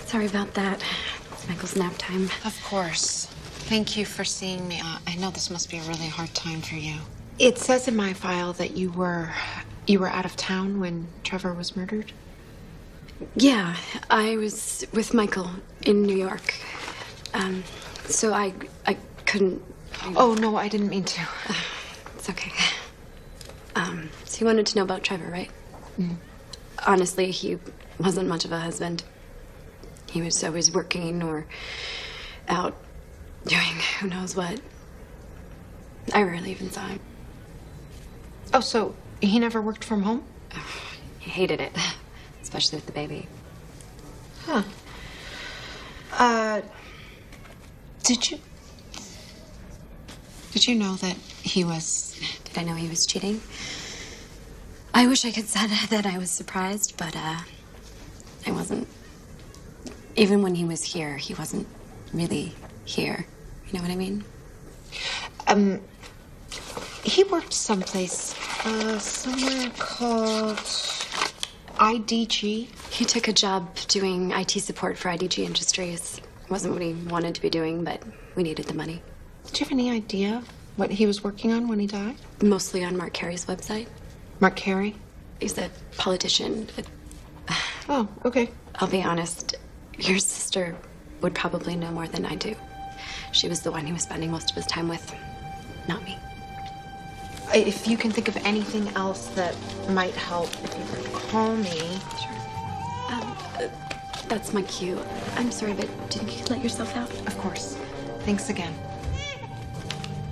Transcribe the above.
Sorry about that. It's Michael's nap time. Of course. Thank you for seeing me. I know this must be a really hard time for you. It says in my file that you were out of town when Trevor was murdered. Yeah, I was with Michael in New York. So I couldn't... Oh, no, I didn't mean to. It's okay. So you wanted to know about Trevor, right? Mm. Honestly, he wasn't much of a husband. He was always working or out doing who knows what. I rarely even saw him. Oh, so he never worked from home? He hated it, especially with the baby. Huh. Did you know that he was... Did I know he was cheating? I wish I could say that I was surprised, but I wasn't. Even when he was here, he wasn't really here. You know what I mean? He worked someplace, somewhere called IDG. He took a job doing IT support for IDG Industries. Wasn't what he wanted to be doing, but we needed the money. Do you have any idea what he was working on when he died? Mostly on Mark Carey's website. Mark Carey? He's a politician. Oh, okay. I'll be honest, your sister would probably know more than I do. She was the one he was spending most of his time with, not me. If you can think of anything else that might help, if you could call me. Sure. That's my cue. I'm sorry, but didn't you let yourself out? Of course. Thanks again.